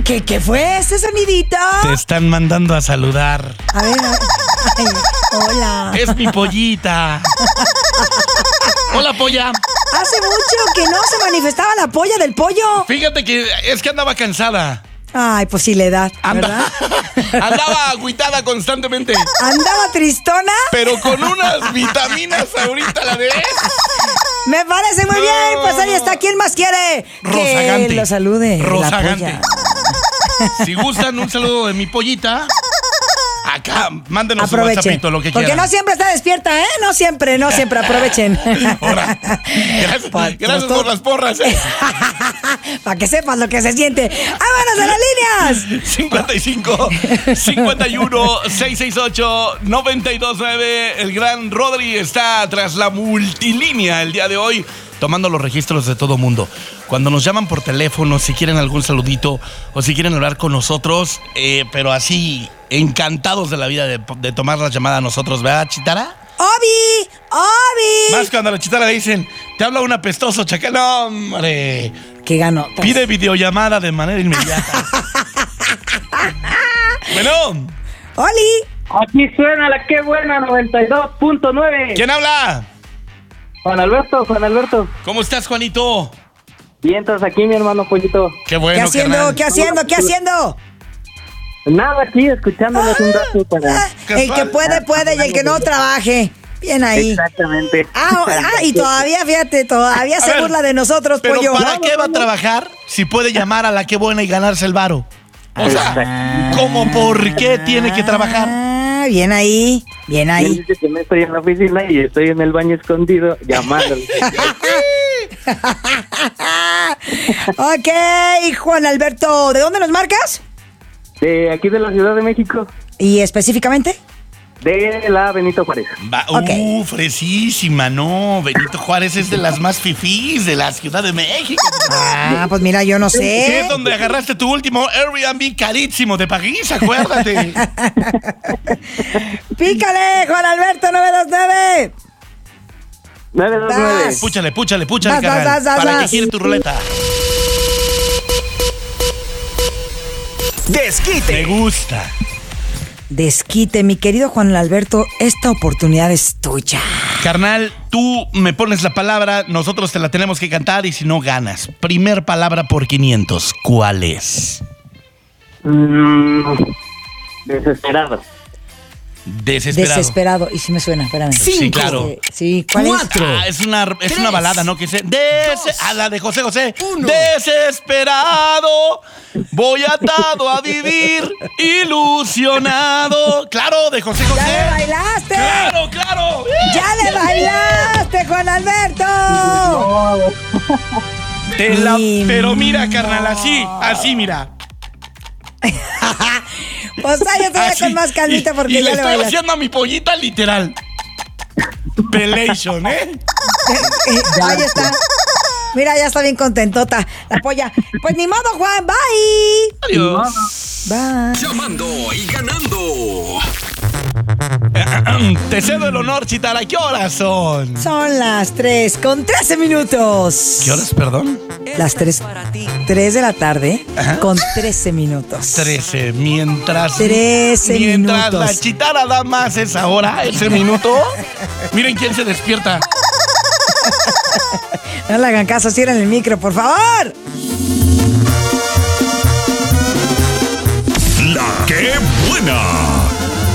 ¿Qué fue ese sonidito? Te están mandando a saludar. A ver. Ay, hola. Es mi pollita. Hola, polla. Hace mucho que no se manifestaba la polla del pollo. Fíjate que es que andaba cansada. Ay, pues sí, la edad, ¿verdad? Andaba agüitada constantemente. Andaba tristona. Pero con unas vitaminas ahorita la de... Me parece muy bien. Pues ahí está. ¿Quién más quiere Rozagante. que lo salude? Rozagante. Si gustan un saludo de mi pollita, acá, mándenos un WhatsAppito, lo que quieran. Porque no siempre está despierta, ¿eh? No siempre, aprovechen. Ahora, gracias por las porras, ¿eh? Para que sepas lo que se siente. ¡Vámonos a las líneas! 55 51 668 929. El gran Rodri está tras la multilínea el día de hoy, tomando los registros de todo mundo. Cuando nos llaman por teléfono, si quieren algún saludito o si quieren hablar con nosotros, pero así, encantados de la vida de tomar la llamada a nosotros, ¿verdad, Chitara? ¡Obi! Más cuando a la Chitara le dicen, te habla un apestoso chacal. No, hombre. ¿Qué ganó? Pide videollamada de manera inmediata. Bueno. ¡Oli! Aquí suena la que buena 92.9. ¿Quién habla? Juan Alberto. ¿Cómo estás, Juanito? Bien, estás aquí, mi hermano Pollito. Qué bueno, ¿Qué haciendo? Nada, aquí escuchándoles un rato para... El que puede y el que no trabaje. Bien ahí. Exactamente. Y todavía, fíjate, se burla de nosotros, pero pollo. ¿para qué va a trabajar si puede llamar a la que buena y ganarse el varo? O sea, ¿cómo por qué tiene que trabajar? Bien ahí. Dice que no estoy en la oficina y estoy en el baño escondido llamándole. Ok, Juan Alberto, ¿de dónde nos marcas? De aquí de la Ciudad de México. ¿Y específicamente? De la Benito Juárez. Okay. Fresísima, no. Benito Juárez es de las más fifís de la Ciudad de México. Pues mira, yo no sé. ¿Qué es donde agarraste tu último Airbnb carísimo de París? Acuérdate. Pícale, Juan Alberto 929. 929. Púchale, carnal. ¿Para qué quiere tu ruleta? Desquite. Me gusta. Desquite, mi querido Juan Alberto, esta oportunidad es tuya. Carnal, tú me pones la palabra, nosotros te la tenemos que cantar y si no ganas. Primer palabra por 500, ¿cuál es? Desesperado. Desesperado. Y sí me suena, espérame. Sí, claro. Sí, ¿cuál es una balada, ¿no? Que la de José José. 1. Desesperado, voy atado a vivir, ilusionado. Claro, de José José. ¡Ya le bailaste! ¡Claro! ¡Ya le bailaste, Juan Alberto! Pero mira, carnal, así, mira. Pues yo estoy con más calmita porque y ya le le estoy bailaste. haciendo a mi pollita literal. Pelation, ¿eh? Ahí está. Mira, ya está bien contentota la polla. Pues ni modo, Juan. Bye. Adiós. Bye. Llamando y ganando. Te cedo el honor, Chitara. ¿Qué horas son? Son las 3:13. ¿Qué horas, perdón? Las 3 de la tarde. Ajá. Con 13 minutos. 13. Mientras 13 mientras minutos. La Chitara da más esa hora, ese minuto. Miren quién se despierta. No le hagan caso, cierren el micro, por favor. La que buena.